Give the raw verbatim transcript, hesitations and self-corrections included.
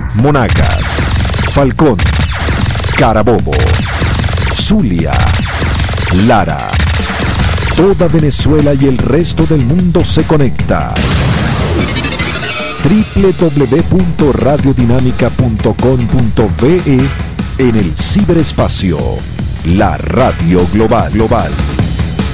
Monagas, Falcón, Carabobo, Zulia, Lara. Toda Venezuela y el resto del mundo se conecta. doble u doble u doble u punto radio dinámica punto com punto be en el ciberespacio. La radio global global.